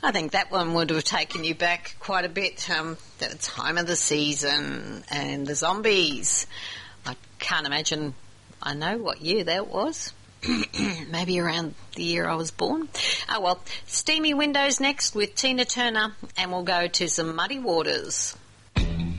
I think that one would have taken you back quite a bit. The time of the season and the zombies. I can't imagine. I know what year that was. Maybe around the year I was born. Oh well, Steamy Windows next with Tina Turner, and we'll go to some Muddy Waters.